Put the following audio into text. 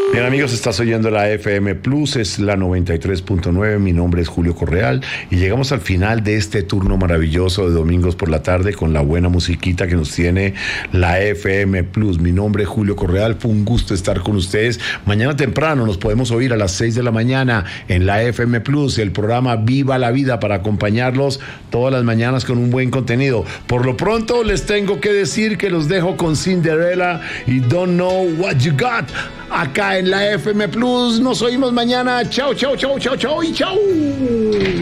Bien, amigos, estás oyendo la FM Plus, es la 93.9. Mi nombre es Julio Correal y llegamos al final de este turno maravilloso de domingos por la tarde con la buena musiquita que nos tiene la FM Plus. Mi nombre es Julio Correal, fue un gusto estar con ustedes. Mañana temprano nos podemos oír a las 6 de la mañana en la FM Plus, el programa Viva la Vida, para acompañarlos todas las mañanas con un buen contenido. Por lo pronto les tengo que decir que los dejo con Cinderella y Don't Know What You Got acá en la FM Plus. Nos oímos mañana. Chao, chao, chao, chao, chao y chao.